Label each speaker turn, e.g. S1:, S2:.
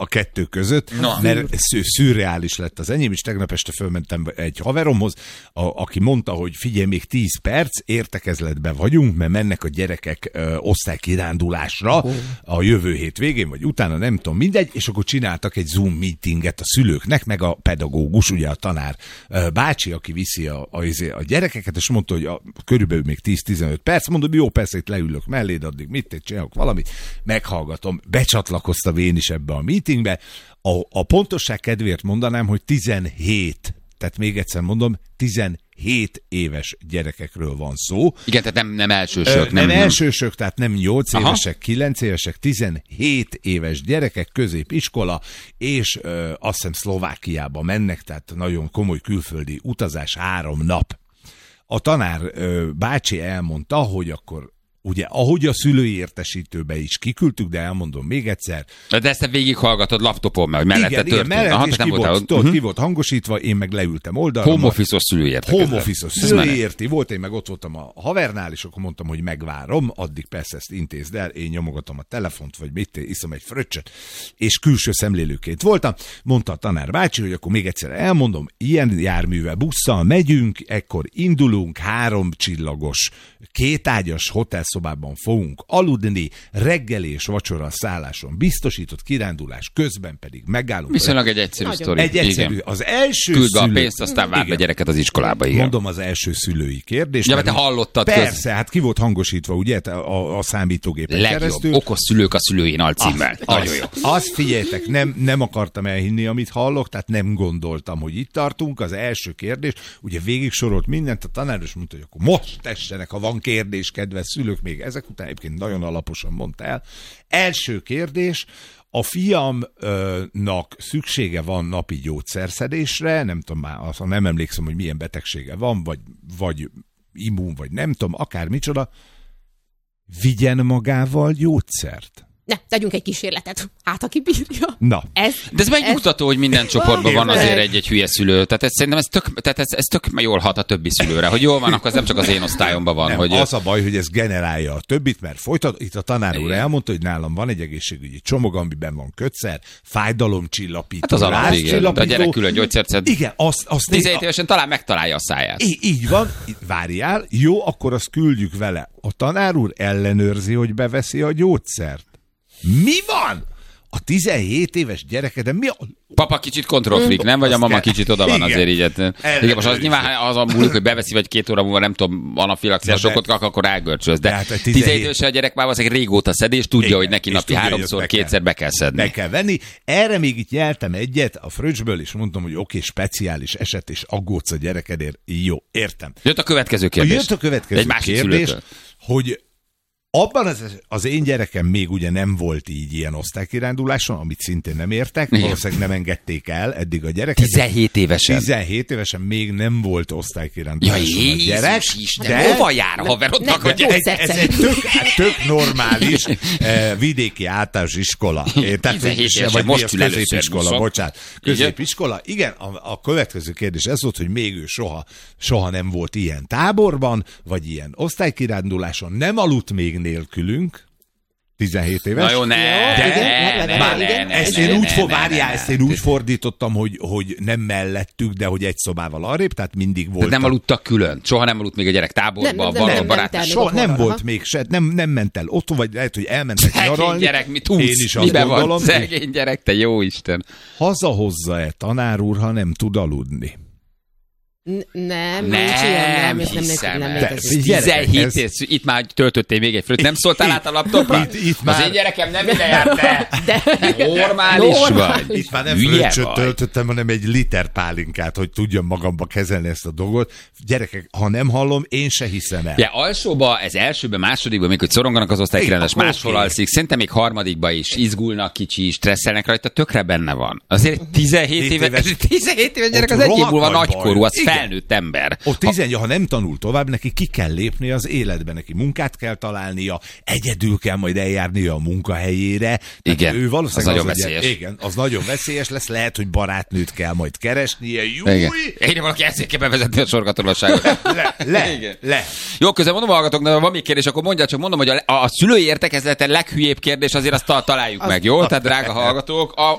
S1: kettő között, mert szürreális lett az enyém, és tegnap este fölmentem egy haveromhoz, aki mondta, hogy figyelj, még 10 perc, értekezletben vagyunk, mert mennek a gyerekek osztálykirándulásra a jövő hét végén, vagy utána, nem tudom, mindegy, és akkor csináltak egy Zoom meetinget a szülőknek, meg a pedagógus, ugye a tanár bácsi, aki viszi a gyerekeket, és mondta, hogy körülbelül még 10-15 perc, mondom, jó, persze, itt leülök melléd, addig mit csinálok valamit, meghallgatom, becsatlakoztam én is ebbe a meetingbe. A pontosság kedvéért mondanám, hogy 17, tehát még egyszer mondom, 17 éves gyerekekről van szó.
S2: Igen, tehát nem elsősök.
S1: Nem elsősök, tehát nem 8 évesek, 9 évesek, 17 éves gyerekek, középiskola, és azt hiszem Szlovákiába mennek, tehát nagyon komoly külföldi utazás, 3 nap. A tanár bácsi elmondta, hogy akkor ugye, ahogy a szülői értesítőbe is kiküldtük, de elmondom még egyszer.
S2: De ezt te végighallgatod laptopon, mert hogy mellette történt.
S1: Mellett is ki volt hangosítva, én meg leültem oldalra.
S2: Home office-os szülőértekezlet.
S1: Home office-os szülőérti volt, én meg ott voltam a havernál, és akkor mondtam, hogy megvárom, addig persze ezt intézd el, én nyomogatom a telefont, vagy mit, iszom egy fröccsöt, és külső szemlélőként voltam. Mondta a tanár bácsi, hogy akkor még egyszer elmondom, ilyen járművel, busszal megyünk, ekkor indulunk, 3 csillagos, 2 ágyas hotelszobában fogunk aludni, reggeli és vacsora szálláson biztosított, kirándulás közben pedig megállunk.
S2: Viszonylag egy egyszerű sztori.
S1: Egy egyszerű. Az első
S2: küld be a pénzt, aztán várd a gyereket az iskolába. Igen.
S1: Mondom az első szülői kérdést.
S2: Ja, mert te hallottad.
S1: Persze, hát ki volt hangosítva, ugye, a számítógépen keresztül.
S2: Okos szülők a szülőjén alcímmel. Nagyon jó.
S1: Azt figyeljetek, nem akartam elhinni, amit hallok, tehát nem gondoltam, hogy itt tartunk. Az első kérdés, ugye végig sorolt mindent, a tanár is mondta, hogy akkor most tessenek, ha van kérdés, kedves szülők, még ezek után egyébként nagyon alaposan mondta el. Első kérdés, a fiamnak szüksége van napi gyógyszerszedésre, nem tudom már, nem emlékszem, hogy milyen betegsége van, vagy immun, vagy nem tudom, akármicsoda, vigyen magával gyógyszert.
S3: Ne, tegyünk egy kísérletet. Hát, aki bírja.
S1: Na.
S2: De ez megnyugtató, hogy minden csoportban van azért egy hülye szülő. Tehát szerintem ez tök jól hat a többi szülőre, hogy jól van, akkor ez nem csak az én osztályomban van.
S1: Nem,
S2: hogy
S1: az a baj, hogy ez generálja a többit, mert itt a tanár úr elmondta, hogy nálam van egy egészségügyi csomag, amiben van kötszer, fájdalomcsillapító,
S2: hát az alapvégén, a gyerek külön gyógyszert szed.
S1: Igen, azt
S2: 17 évesen talán megtalálja a száját.
S1: Így van, várjál, jó, akkor azt küldjük vele. A tanár úr ellenőrzi, hogy beveszi a gyógyszert. Mi van? A 17 éves gyereke, de mi a...
S2: Papa kicsit kontrollfreak, nem? Vagy a mama kicsit oda van azért így. Igen, most az nyilván azon múlik, hogy beveszi, vagy 2 óra múlva, nem tudom, anafilaxiás sokkot kap, akkor elgörcsöz. De 17 évesen a gyerek már valószínűleg régóta szed, és tudja, hogy neki napi 3-szor, 2-szer be kell szedni.
S1: Be kell venni. Erre még itt nyeltem egyet a fröccsből, és mondtam, hogy oké, speciális eset, és aggódsz a gyerekedért. Jó, értem.
S2: Jött a következő kérdés.
S1: Jött a következő kérdés, hogy abban az én gyerekem még ugye nem volt így ilyen osztálykiránduláson, amit szintén nem értek, valószínűleg nem engedték el eddig a gyereket.
S2: 17 évesen.
S1: 17 évesen még nem volt osztálykiránduláson a gyerek.
S2: De hova jár a haverodnak a gyerek?
S1: Ez egy tök normális vidéki általános iskola.
S2: 17 évesen most ül
S1: középiskola, bocsánat. Középiskola. Igen, a következő kérdés ez volt, hogy még ő soha nem volt ilyen táborban, vagy ilyen osztálykiránduláson, nem aludt még nélkülünk, 17 éves.
S2: Na jó,
S1: ezt én úgy fordítottam, hogy nem mellettük, de hogy egy szobával arrébb, tehát mindig volt.
S2: Nem aludtak külön? Soha nem aludt még a gyerek táborban, való barát?
S1: Soha nem volt még se, nem ment el otthon, vagy lehet, hogy elmentek nyaralni.
S2: Szegény gyerek, mit tudsz?
S1: Én is azt gondolom.
S2: Szegény gyerek, te jó Isten.
S1: Hazahozza-e tanár úr, ha nem tud aludni?
S3: Nem
S2: hiszem. 17, itt már töltöttél még egy fröccsöt. Nem szóltál át a laptopra? Az én gyerekem nem ide járt be. Normális vagy.
S1: Itt már nem fröccsöt töltöttem, hanem egy liter pálinkát, hogy tudjam magamba kezelni ezt a dolgot. Gyerekek, ha nem hallom, én se hiszem el.
S2: Ja, alsóba, ez elsőben, másodikban, még hogy szoronganak az osztálykirándulást, máshol alszik. Szerintem még harmadikban is izgulnak kicsi, stresszelnek rajta, tökre benne van. Azért 17 éves gyerek az egy év múlva nagykorú, az felnőtt ember.
S1: Ott ha nem tanul tovább, neki ki kell lépni az életbe, neki munkát kell találnia, egyedül kell majd eljárnia a munkahelyére.
S2: Igen,
S1: ő
S2: az nagyon veszélyes.
S1: Igen, az nagyon veszélyes lesz, lehet, hogy barátnőt kell majd keresnie.
S2: Egyre valaki ezért kell bevezetni a sorgatolosságot.
S1: Le.
S2: Jó, közben mondom, hallgatok, de van még kérdés, akkor mondja, csak mondom, hogy a szülői értekezleten leghülyébb kérdés azért azt találjuk meg, jó? Tehát drága hallgatók,